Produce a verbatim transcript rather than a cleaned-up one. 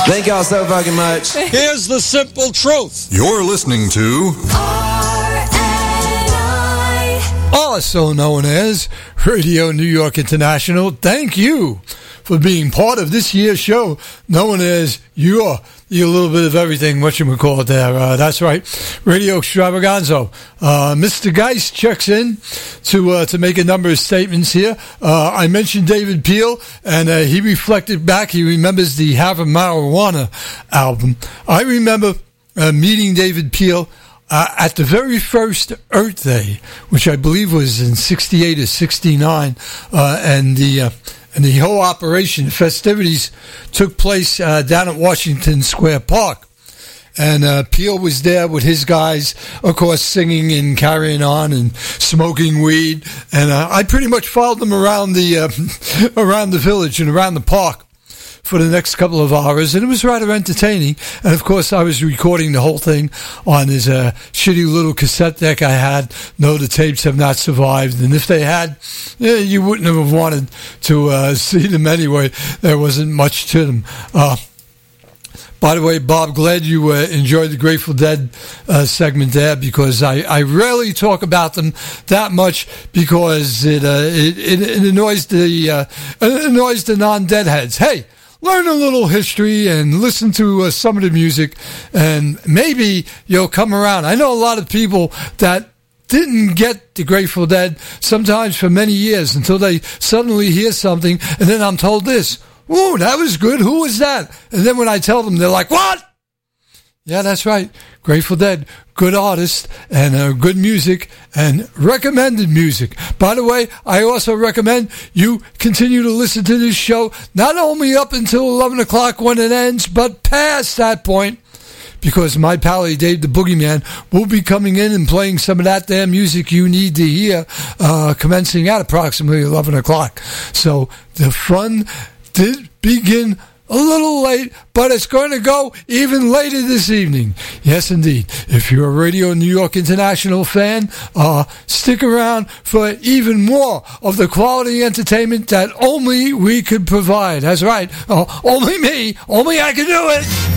Thank y'all so fucking much. Here's the simple truth. You're listening to R N I. Also known as Radio New York International. Thank you for being part of this year's show, known as your, your little bit of everything, whatchamacallit it there. Uh, that's right, Radio Extravaganza. Uh, Mister Geist checks in to uh, to make a number of statements here. Uh, I mentioned David Peel, and uh, he reflected back. He remembers the Have a Marijuana album. I remember uh, meeting David Peel Uh, at the very first Earth Day, which I believe was in sixty-eight or sixty-nine, uh, and the uh, and the whole operation, the festivities, took place uh, down at Washington Square Park. And uh, Peel was there with his guys, of course, singing and carrying on and smoking weed. And uh, I pretty much followed them around the uh, around the village and around the park for the next couple of hours, and it was rather entertaining. And of course, I was recording the whole thing on his uh, shitty little cassette deck I had. No, the tapes have not survived, and if they had, eh, you wouldn't have wanted to uh, see them anyway. There wasn't much to them. Uh, By the way, Bob, glad you uh, enjoyed the Grateful Dead uh, segment there, because I, I rarely talk about them that much, because it uh, it, it, it annoys the uh, it annoys the non-deadheads. Hey, learn a little history and listen to uh, some of the music, and maybe you'll come around. I know a lot of people that didn't get the Grateful Dead sometimes for many years until they suddenly hear something, and then I'm told this. Ooh, that was good. Who was that? And then when I tell them, they're like, what? Yeah, that's right. Grateful Dead, good artist, and uh, good music, and recommended music. By the way, I also recommend you continue to listen to this show, not only up until eleven o'clock when it ends, but past that point, because my pally Dave the Boogeyman will be coming in and playing some of that damn music you need to hear, uh, commencing at approximately eleven o'clock. So the fun did begin a little late, but it's going to go even later this evening. Yes, indeed. If you're a Radio New York International fan, uh, stick around for even more of the quality entertainment that only we could provide. That's right. Uh, only me. Only I can do it.